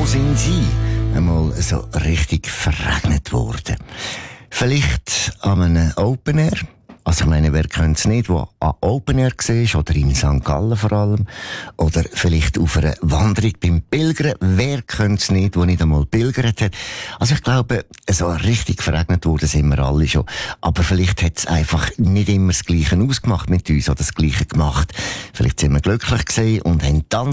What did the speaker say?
Wo sind Sie einmal so richtig verregnet worden? Vielleicht an einem Open Air? Also ich meine, wer kennt es nicht, der an Open Air war, oder in St. Gallen vor allem, oder vielleicht auf einer Wanderung beim Pilgern. Wer kennt es nicht, der nicht einmal pilgert hat? Also ich glaube, so richtig verregnet worden sind wir alle schon. Aber vielleicht hat es einfach nicht immer das Gleiche ausgemacht mit uns, oder das Gleiche gemacht. Vielleicht sind wir glücklich gewesen und haben dann